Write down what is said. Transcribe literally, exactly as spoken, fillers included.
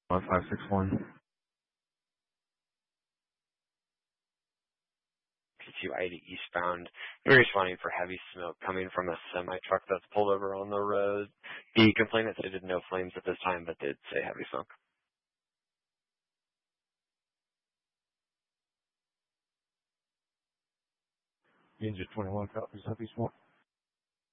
one five six one. P two eighty eastbound. You're responding for heavy smoke coming from a semi-truck that's pulled over on the road. The complainant stated no flames at this time, but did say heavy smoke. Ninja twenty-one copies, heavy smoke.